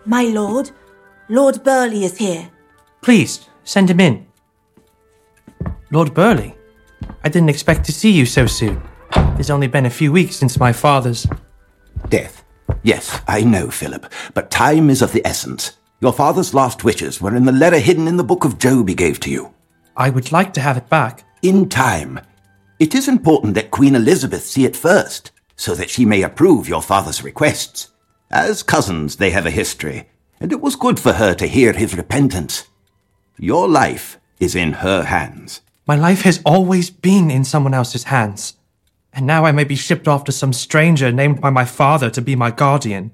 My lord, Lord Burleigh is here. Please, send him in. Lord Burleigh, I didn't expect to see you so soon. It's only been a few weeks since my father's... Death. Yes, I know, Philip, but time is of the essence. Your father's last wishes were in the letter hidden in the book of Job he gave to you. I would like to have it back. In time. It is important that Queen Elizabeth see it first, so that she may approve your father's requests. As cousins, they have a history, and it was good for her to hear his repentance. Your life is in her hands. My life has always been in someone else's hands. And now I may be shipped off to some stranger named by my father to be my guardian.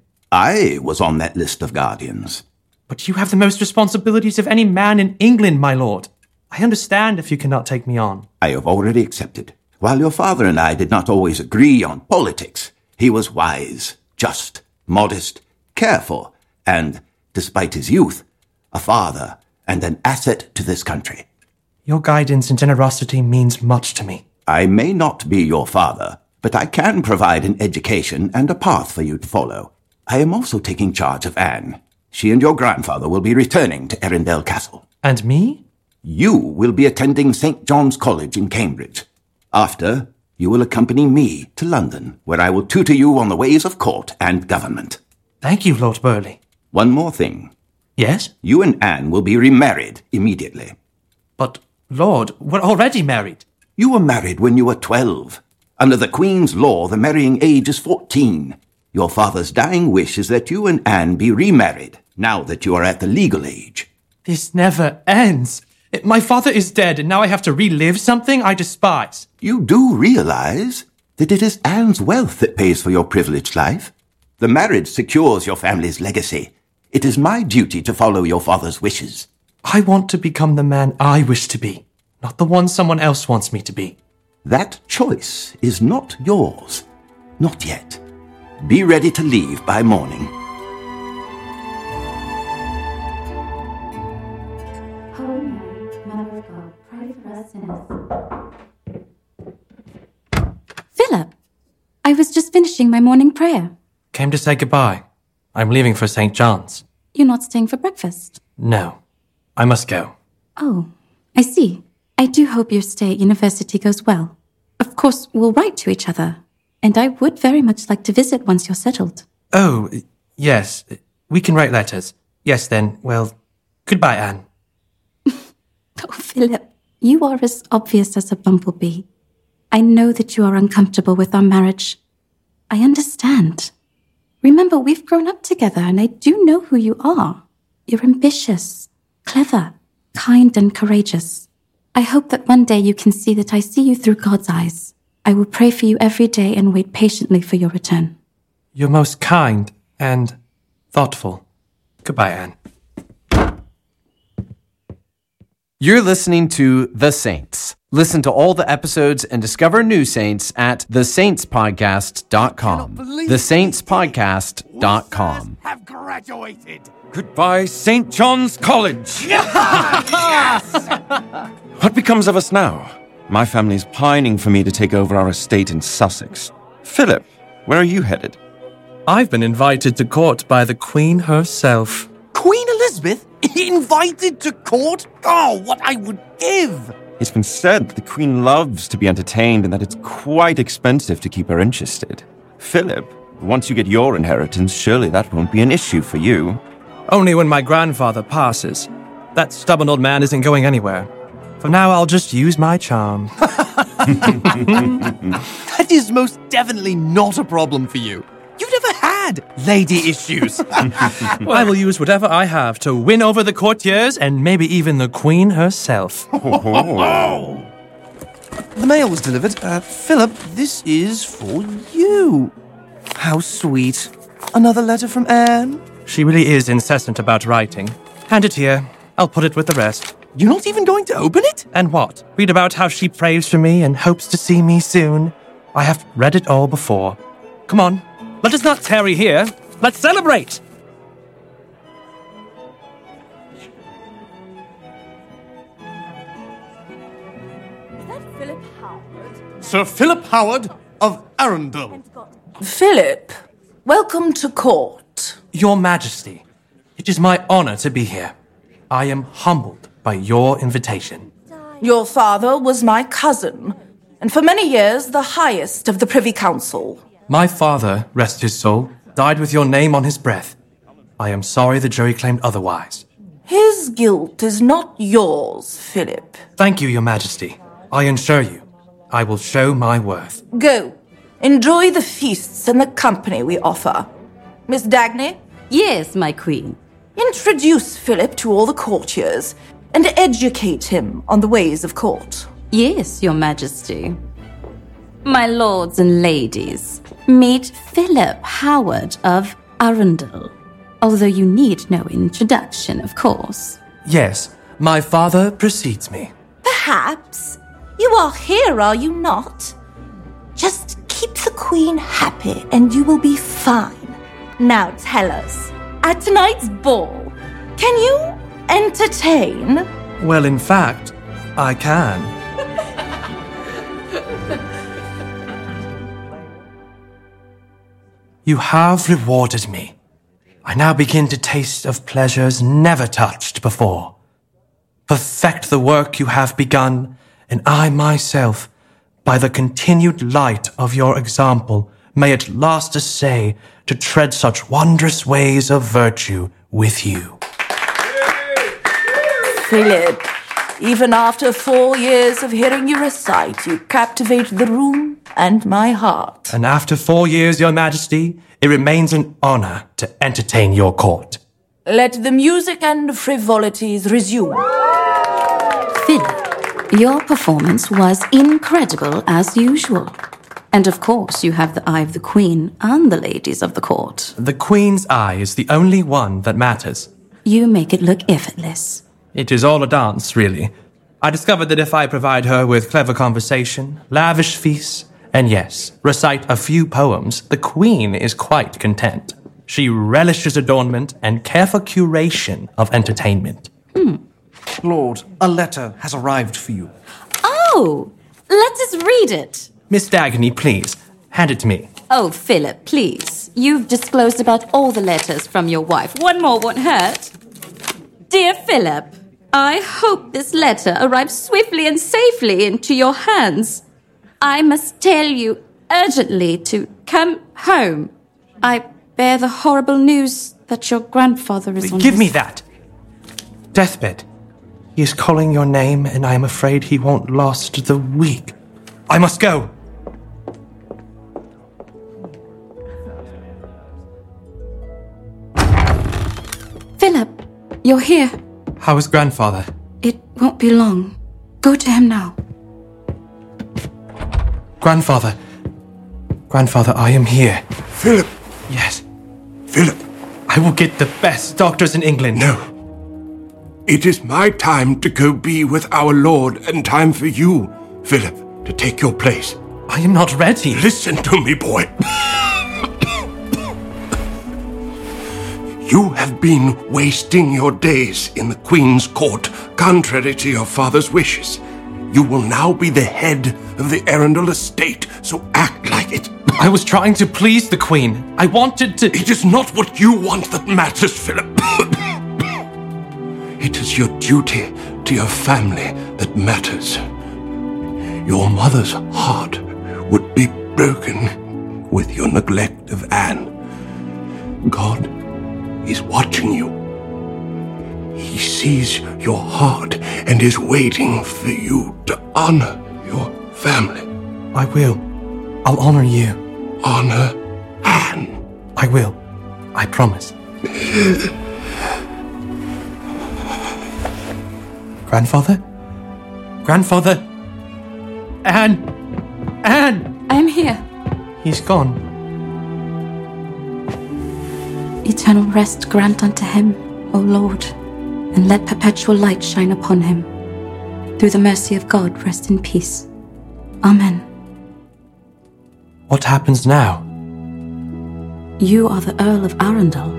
I was on that list of guardians. But you have the most responsibilities of any man in England, my lord. I understand if you cannot take me on. I have already accepted. While your father and I did not always agree on politics, he was wise, just, modest, careful, and, despite his youth, a father and an asset to this country. Your guidance and generosity means much to me. I may not be your father, but I can provide an education and a path for you to follow. I am also taking charge of Anne. She and your grandfather will be returning to Arundel Castle. And me? You will be attending St. John's College in Cambridge. After, you will accompany me to London, where I will tutor you on the ways of court and government. Thank you, Lord Burleigh. One more thing. Yes? You and Anne will be remarried immediately. But, Lord, we're already married. You were married when you were 12. Under the Queen's law, the marrying age is 14. Your father's dying wish is that you and Anne be remarried, now that you are at the legal age. This never ends. My father is dead, and now I have to relive something I despise. You do realize that it is Anne's wealth that pays for your privileged life? The marriage secures your family's legacy. It is my duty to follow your father's wishes. I want to become the man I wish to be, not the one someone else wants me to be. That choice is not yours. Not yet. Be ready to leave by morning. Holy Mary, Mother of God, pray for us sinners. Philip, I was just finishing my morning prayer. Came to say goodbye. I'm leaving for St. John's. You're not staying for breakfast? No. I must go. Oh, I see. I do hope your stay at university goes well. Of course, we'll write to each other. And I would very much like to visit once you're settled. Oh, yes. We can write letters. Yes, then. Well, goodbye, Anne. Oh, Philip, you are as obvious as a bumblebee. I know that you are uncomfortable with our marriage. I understand. Remember, we've grown up together, and I do know who you are. You're ambitious, clever, kind, and courageous. I hope that one day you can see that I see you through God's eyes. I will pray for you every day and wait patiently for your return. You're most kind and thoughtful. Goodbye, Anne. You're listening to The Saints. Listen to all the episodes and discover new saints at thesaintspodcast.com. Thesaintspodcast.com. Have graduated. Goodbye, St. John's College. What becomes of us now? My family's pining for me to take over our estate in Sussex. Philip, where are you headed? I've been invited to court by the Queen herself. Queen Elizabeth? Invited to court? Oh, what I would give! It's been said that the Queen loves to be entertained and that it's quite expensive to keep her interested. Philip, once you get your inheritance, surely that won't be an issue for you. Only when my grandfather passes. That stubborn old man isn't going anywhere. For now, I'll just use my charm. That is most definitely not a problem for you. You've never had lady issues. I will use whatever I have to win over the courtiers and maybe even the Queen herself. The mail was delivered. Philip, this is for you. How sweet. Another letter from Anne? She really is incessant about writing. Hand it here. I'll put it with the rest. You're not even going to open it? And what? Read about how she prays for me and hopes to see me soon. I have read it all before. Come on, let us not tarry here. Let's celebrate! Is that Philip Howard? Sir Philip Howard of Arundel. Philip, welcome to court. Your Majesty, It is my honor to be here. I am humbled by your invitation. Your father was my cousin, and for many years the highest of the Privy Council. My father, rest his soul, died with your name on his breath. I am sorry the jury claimed otherwise. His guilt is not yours, Philip. Thank you, Your Majesty. I assure you, I will show my worth. Go. Enjoy the feasts and the company we offer. Miss Dagny? Yes, my queen. Introduce Philip to all the courtiers and educate him on the ways of court. Yes, Your Majesty. My lords and ladies, meet Philip Howard of Arundel. Although you need no introduction, of course. Yes, my father precedes me. Perhaps. You are here, are you not? Just keep the Queen happy and you will be fine. Now tell us, at tonight's ball, can you entertain? Well, in fact, I can. You have rewarded me. I now begin to taste of pleasures never touched before. Perfect the work you have begun, and I myself, by the continued light of your example, may at last essay to tread such wondrous ways of virtue with you. Philip, even after 4 years of hearing you recite, you captivate the room and my heart. And after 4 years, Your Majesty, it remains an honor to entertain your court. Let the music and frivolities resume. Philip, your performance was incredible as usual. And of course, you have the eye of the Queen and the ladies of the court. The Queen's eye is the only one that matters. You make it look effortless. It is all a dance, really. I discovered that if I provide her with clever conversation, lavish feasts, and yes, recite a few poems, the Queen is quite content. She relishes adornment and careful curation of entertainment. Lord, a letter has arrived for you. Oh, let us read it. Miss Dagny, please, hand it to me. Oh, Philip, please. You've disclosed about all the letters from your wife. One more won't hurt. Dear Philip, I hope this letter arrives swiftly and safely into your hands. I must tell you urgently to come home. I bear the horrible news that your grandfather is on Give me that! Deathbed. He is calling your name, and I am afraid he won't last the week. I must go! Philip, you're here. How is grandfather? It won't be long. Go to him now. Grandfather. Grandfather, I am here. Philip! Yes. Philip! I will get the best doctors in England. No. It is my time to go be with our Lord, and time for you, Philip, to take your place. I am not ready. Listen to me, boy. You have been wasting your days in the Queen's court, contrary to your father's wishes. You will now be the head of the Arundel estate, so act like it. I was trying to please the Queen. I wanted to... It is not what you want that matters, Philip. It is your duty to your family that matters. Your mother's heart would be broken with your neglect of Anne. God is watching you. He sees your heart and is waiting for you to honor your family. I will. I'll honor you. Honor Anne. I will. I promise. Grandfather? Grandfather? Anne! Anne! I'm here. He's gone. Eternal rest grant unto him, O Lord, and let perpetual light shine upon him. Through the mercy of God, rest in peace. Amen. What happens now? You are the Earl of Arundel.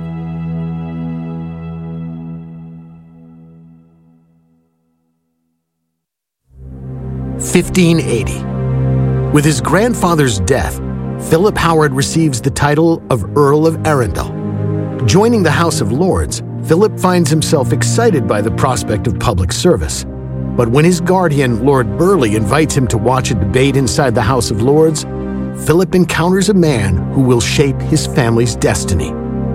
(1580). With his grandfather's death, Philip Howard receives the title of Earl of Arundel. Joining the House of Lords, Philip finds himself excited by the prospect of public service. But when his guardian, Lord Burleigh, invites him to watch a debate inside the House of Lords, Philip encounters a man who will shape his family's destiny.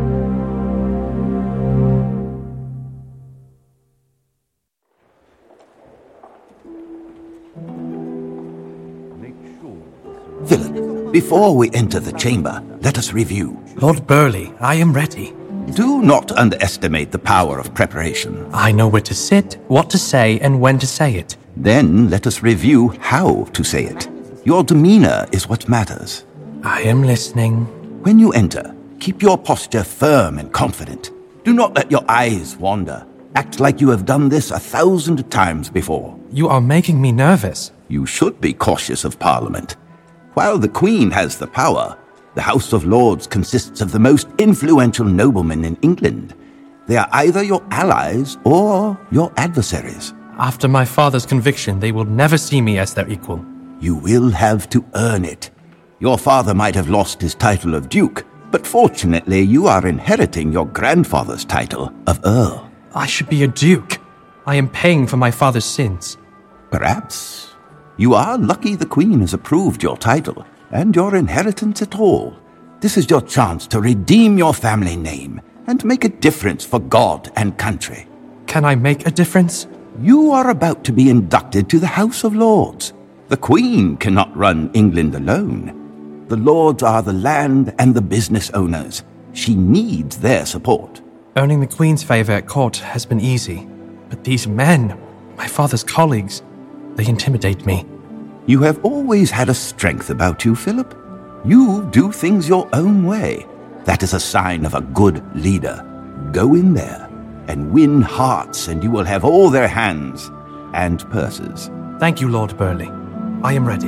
Philip, before we enter the chamber, let us review. Lord Burleigh, I am ready. Do not underestimate the power of preparation. I know where to sit, what to say, and when to say it. Then let us review how to say it. Your demeanor is what matters. I am listening. When you enter, keep your posture firm and confident. Do not let your eyes wander. Act like you have done this 1,000 times before. You are making me nervous. You should be cautious of Parliament. While the Queen has the power, the House of Lords consists of the most influential noblemen in England. They are either your allies or your adversaries. After my father's conviction, they will never see me as their equal. You will have to earn it. Your father might have lost his title of Duke, but fortunately you are inheriting your grandfather's title of Earl. I should be a Duke. I am paying for my father's sins. Perhaps. You are lucky the Queen has approved your title and your inheritance at all. This is your chance to redeem your family name and make a difference for God and country. Can I make a difference? You are about to be inducted to the House of Lords. The Queen cannot run England alone. The Lords are the land and the business owners. She needs their support. Earning the Queen's favour at court has been easy. But these men, my father's colleagues, they intimidate me. You have always had a strength about you, Philip. You do things your own way. That is a sign of a good leader. Go in there and win hearts, and you will have all their hands and purses. Thank you, Lord Burleigh. I am ready.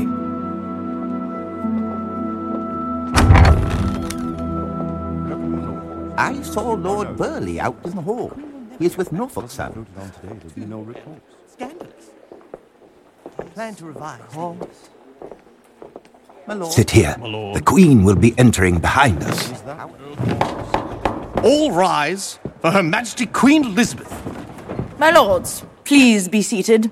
I saw Lord Burleigh out in the hall. He is with Norfolk, sir. Scandalous. Plan to revise. Sit here. The Queen will be entering behind us. All rise for Her Majesty Queen Elizabeth. My lords, please be seated.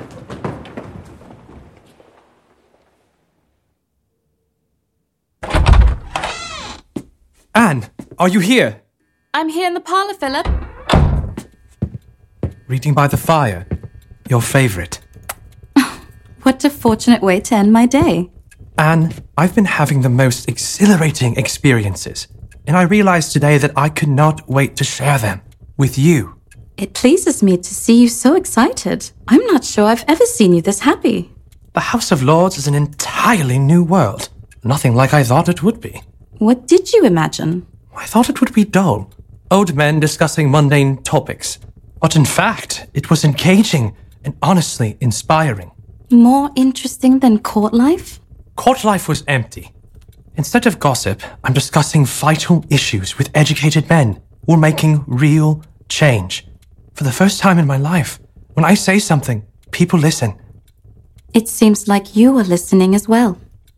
Anne, are you here? I'm here in the parlor, Philip. Reading by the fire. Your favourite. What a fortunate way to end my day. Anne, I've been having the most exhilarating experiences, and I realized today that I could not wait to share them with you. It pleases me to see you so excited. I'm not sure I've ever seen you this happy. The House of Lords is an entirely new world. Nothing like I thought it would be. What did you imagine? I thought it would be dull. Old men discussing mundane topics. But in fact, it was engaging and honestly inspiring. More interesting than court life? Court life was empty. Instead of gossip, I'm discussing vital issues with educated men who are making real change. For the first time in my life, when I say something, people listen. It seems like you are listening as well.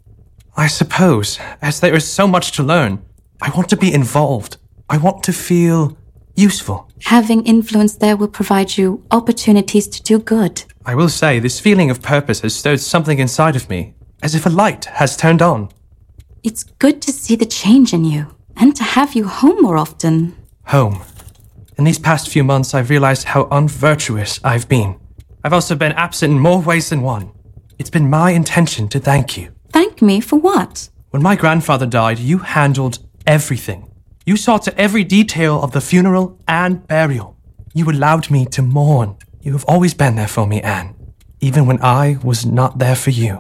I suppose, as there is so much to learn, I want to be involved. I want to feel useful. Having influence there will provide you opportunities to do good. I will say, this feeling of purpose has stirred something inside of me, as if a light has turned on. It's good to see the change in you, and to have you home more often. Home. In these past few months, I've realized how unvirtuous I've been. I've also been absent in more ways than one. It's been my intention to thank you. Thank me for what? When my grandfather died, you handled everything. You saw to every detail of the funeral and burial. You allowed me to mourn. You have always been there for me, Anne, even when I was not there for you.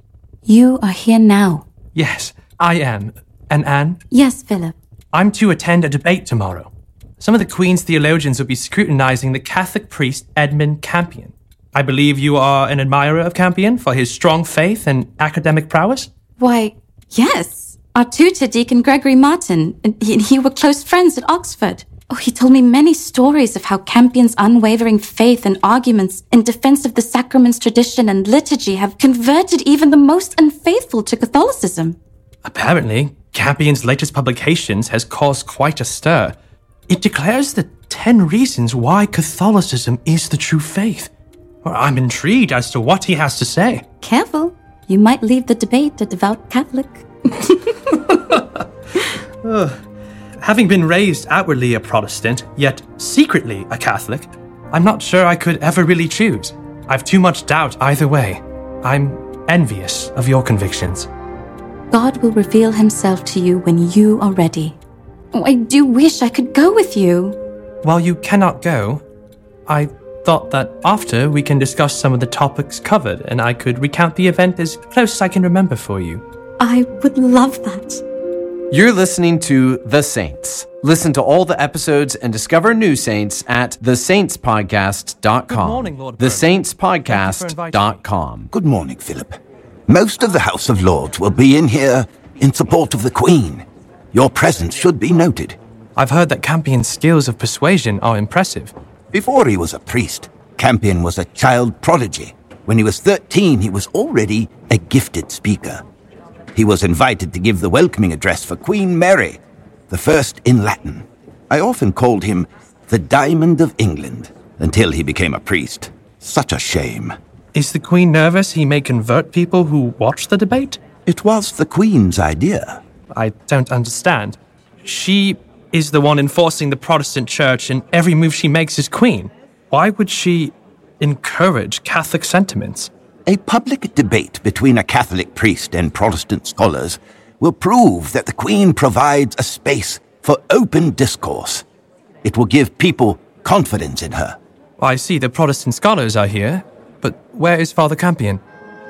You are here now. Yes, I am. And Anne? Yes, Philip. I'm to attend a debate tomorrow. Some of the Queen's theologians will be scrutinizing the Catholic priest Edmund Campion. I believe you are an admirer of Campion for his strong faith and academic prowess? Why, yes. Our tutor, Deacon Gregory Martin, and he were close friends at Oxford. Oh, he told me many stories of how Campion's unwavering faith and arguments in defense of the sacraments tradition and liturgy have converted even the most unfaithful to Catholicism. Apparently, Campion's latest publications has caused quite a stir. It declares the 10 reasons why Catholicism is the true faith. Well, I'm intrigued as to what he has to say. Careful. You might leave the debate a devout Catholic. Having been raised outwardly a Protestant, yet secretly a Catholic, I'm not sure I could ever really choose. I've too much doubt either way. I'm envious of your convictions. God will reveal himself to you when you are ready. Oh, I do wish I could go with you. While you cannot go, I thought that after we can discuss some of the topics covered and I could recount the event as close as I can remember for you. I would love that. You're listening to The Saints. Listen to all the episodes and discover new saints at thesaintspodcast.com. Good morning, Lord Burley. thesaintspodcast.com. Good morning, Philip. Most of the House of Lords will be in here in support of the Queen. Your presence should be noted. I've heard that Campion's skills of persuasion are impressive. Before he was a priest, Campion was a child prodigy. When he was 13, he was already a gifted speaker. He was invited to give the welcoming address for Queen Mary, the first in Latin. I often called him the Diamond of England until he became a priest. Such a shame. Is the Queen nervous he may convert people who watch the debate? It was the Queen's idea. I don't understand. She is the one enforcing the Protestant Church, and every move she makes is Queen. Why would she encourage Catholic sentiments? A public debate between a Catholic priest and Protestant scholars will prove that the Queen provides a space for open discourse. It will give people confidence in her. I see the Protestant scholars are here, but where is Father Campion?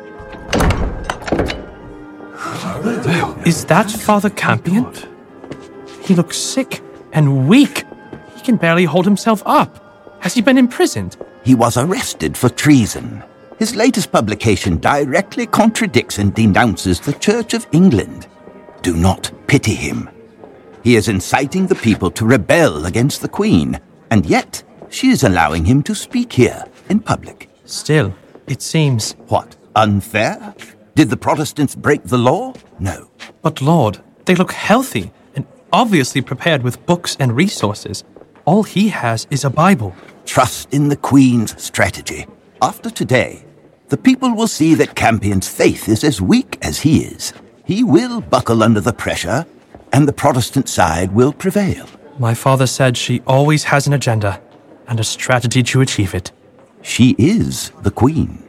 Is that Father Campion? He looks sick and weak. He can barely hold himself up. Has he been imprisoned? He was arrested for treason. His latest publication directly contradicts and denounces the Church of England. Do not pity him. He is inciting the people to rebel against the Queen, and yet she is allowing him to speak here in public. Still, it seems... What, unfair? Did the Protestants break the law? No. But Lord, they look healthy and obviously prepared with books and resources. All he has is a Bible. Trust in the Queen's strategy. After today, the people will see that Campion's faith is as weak as he is. He will buckle under the pressure, and the Protestant side will prevail. My father said she always has an agenda and a strategy to achieve it. She is the Queen.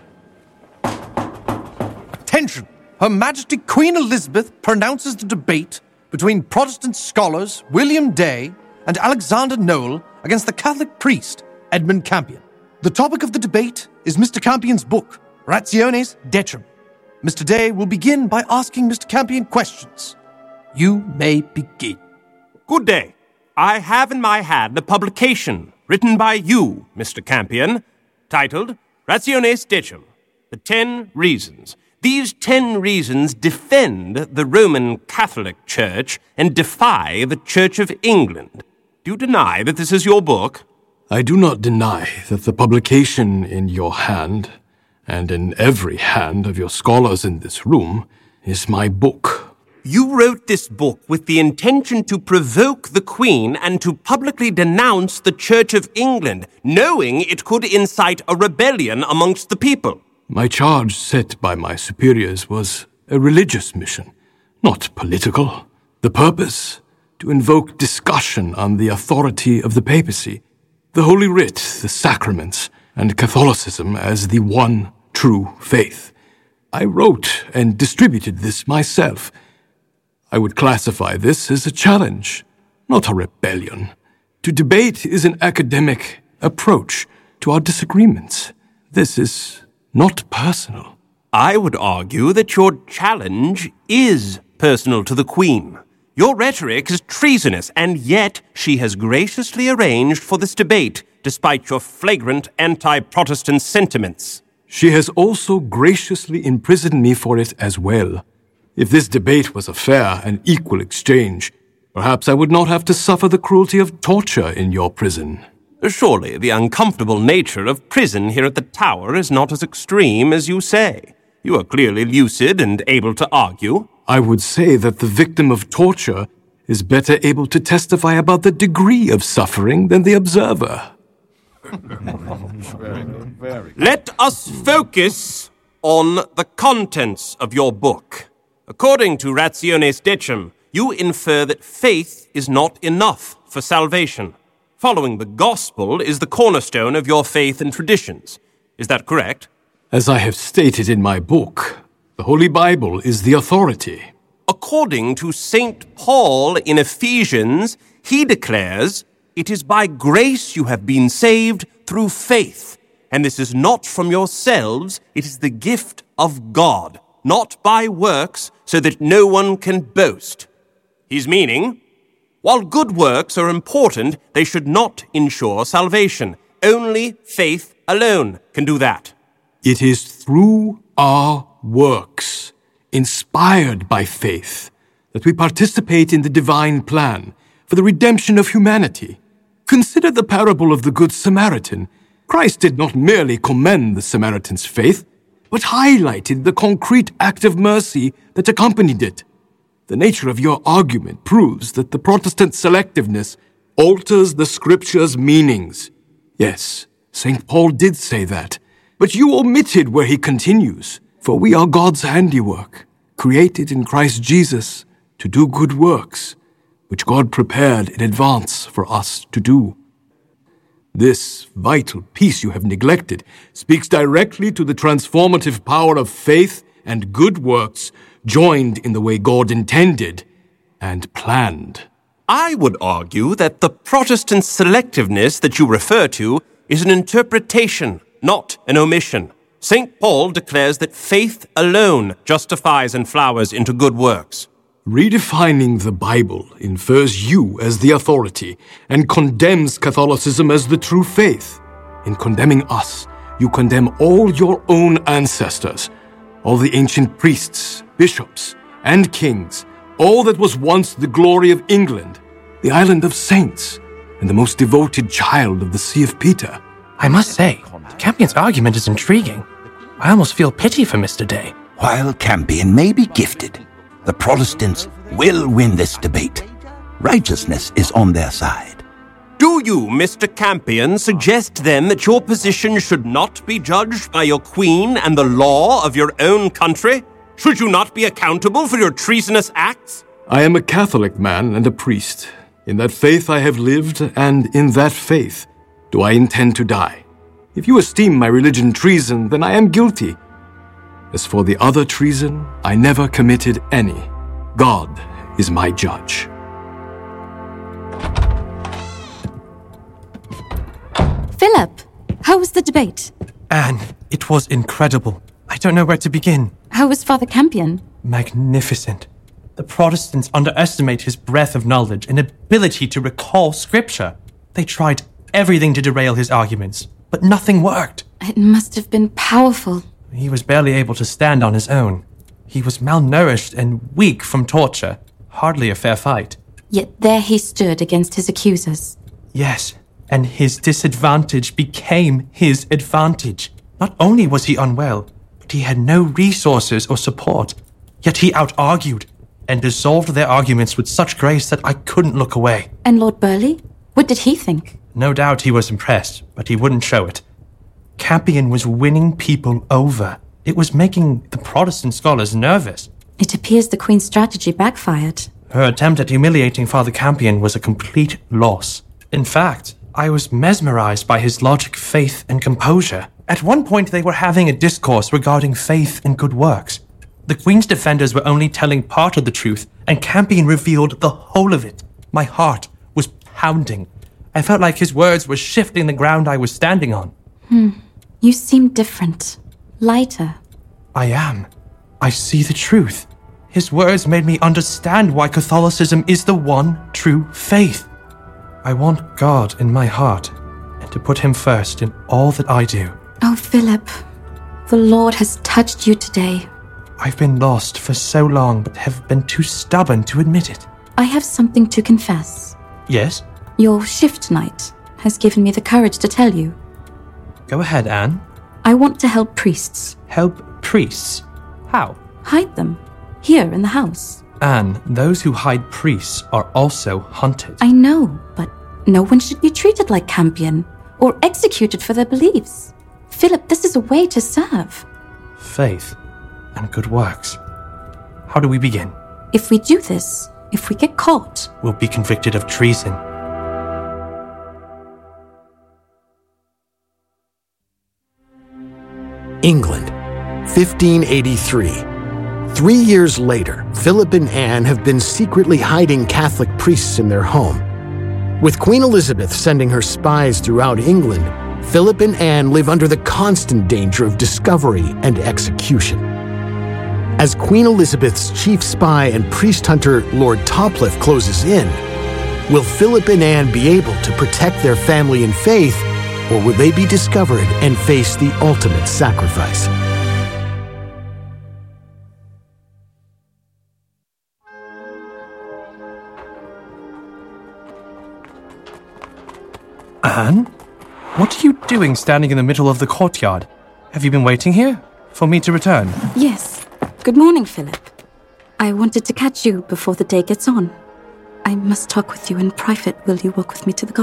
Attention! Her Majesty Queen Elizabeth pronounces the debate between Protestant scholars William Day and Alexander Noel against the Catholic priest Edmund Campion. The topic of the debate is Mr. Campion's book, Rationes Decem. Mr. Day will begin by asking Mr. Campion questions. You may begin. Good day. I have in my hand a publication written by you, Mr. Campion, titled Rationes Decem, the 10 Reasons. These 10 reasons defend the Roman Catholic Church and defy the Church of England. Do you deny that this is your book? I do not deny that the publication in your hand, and in every hand of your scholars in this room, is my book. You wrote this book with the intention to provoke the Queen and to publicly denounce the Church of England, knowing it could incite a rebellion amongst the people. My charge set by my superiors was a religious mission, not political. The purpose? To invoke discussion on the authority of the papacy, the Holy Writ, the sacraments, and Catholicism as the one true faith. I wrote and distributed this myself. I would classify this as a challenge, not a rebellion. To debate is an academic approach to our disagreements. This is not personal. I would argue that your challenge is personal to the Queen. Your rhetoric is treasonous, and yet she has graciously arranged for this debate, despite your flagrant anti-Protestant sentiments. She has also graciously imprisoned me for it as well. If this debate was a fair and equal exchange, perhaps I would not have to suffer the cruelty of torture in your prison. Surely the uncomfortable nature of prison here at the Tower is not as extreme as you say. You are clearly lucid and able to argue. I would say that the victim of torture is better able to testify about the degree of suffering than the observer. Let us focus on the contents of your book. According to Rationes Decem, you infer that faith is not enough for salvation. Following the gospel is the cornerstone of your faith and traditions. Is that correct? As I have stated in my book, the Holy Bible is the authority. According to St. Paul in Ephesians, he declares, "It is by grace you have been saved through faith, and this is not from yourselves, it is the gift of God, not by works, so that no one can boast." His meaning, while good works are important, they should not ensure salvation. Only faith alone can do that. It is through our works, inspired by faith, that we participate in the divine plan for the redemption of humanity. Consider the parable of the Good Samaritan. Christ did not merely commend the Samaritan's faith, but highlighted the concrete act of mercy that accompanied it. The nature of your argument proves that the Protestant selectiveness alters the Scripture's meanings. Yes, St. Paul did say that, but you omitted where he continues. For we are God's handiwork, created in Christ Jesus to do good works, which God prepared in advance for us to do. This vital piece you have neglected speaks directly to the transformative power of faith and good works joined in the way God intended and planned. I would argue that the Protestant selectiveness that you refer to is an interpretation, not an omission. St. Paul declares that faith alone justifies and flowers into good works. Redefining the Bible infers you as the authority and condemns Catholicism as the true faith. In condemning us, you condemn all your own ancestors, all the ancient priests, bishops, and kings, all that was once the glory of England, the island of saints, and the most devoted child of the See of Peter. I must say, Campion's argument is intriguing. I almost feel pity for Mr. Day. While Campion may be gifted, the Protestants will win this debate. Righteousness is on their side. Do you, Mr. Campion, suggest then that your position should not be judged by your queen and the law of your own country? Should you not be accountable for your treasonous acts? I am a Catholic man and a priest. In that faith I have lived, and in that faith do I intend to die. If you esteem my religion treason, then I am guilty. As for the other treason, I never committed any. God is my judge. Philip, how was the debate? Anne, it was incredible. I don't know where to begin. How was Father Campion? Magnificent. The Protestants underestimate his breadth of knowledge and ability to recall scripture. They tried everything to derail his arguments, but nothing worked. It must have been powerful. He was barely able to stand on his own. He was malnourished and weak from torture. Hardly a fair fight. Yet there he stood against his accusers. Yes, and his disadvantage became his advantage. Not only was he unwell, but he had no resources or support. Yet he out-argued and dissolved their arguments with such grace that I couldn't look away. And Lord Burleigh? What did he think? No doubt he was impressed, but he wouldn't show it. Campion was winning people over. It was making the Protestant scholars nervous. It appears the Queen's strategy backfired. Her attempt at humiliating Father Campion was a complete loss. In fact, I was mesmerized by his logic, faith, and composure. At one point, they were having a discourse regarding faith and good works. The Queen's defenders were only telling part of the truth, and Campion revealed the whole of it. My heart was pounding. I felt like his words were shifting the ground I was standing on. You seem different. Lighter. I am. I see the truth. His words made me understand why Catholicism is the one true faith. I want God in my heart, and to put him first in all that I do. Oh, Philip, the Lord has touched you today. I've been lost for so long, but have been too stubborn to admit it. I have something to confess. Yes? Your shift night has given me the courage to tell you. Go ahead, Anne. I want to help priests. Help priests? How? Hide them. Here in the house. Anne, those who hide priests are also hunted. I know, but no one should be treated like Campion or executed for their beliefs. Philip, this is a way to serve. Faith and good works. How do we begin? If we do this, if we get caught, We'll be convicted of treason. England, 1583. 3 years later, Philip and Anne have been secretly hiding Catholic priests in their home. With Queen Elizabeth sending her spies throughout England, Philip and Anne live under the constant danger of discovery and execution. As Queen Elizabeth's chief spy and priest hunter, Lord Topliff, closes in, will Philip and Anne be able to protect their family and faith, or will they be discovered and face the ultimate sacrifice? Anne? What are you doing standing in the middle of the courtyard? Have you been waiting here for me to return? Yes. Good morning, Philip. I wanted to catch you before the day gets on. I must talk with you in private. Will you walk with me to the garden?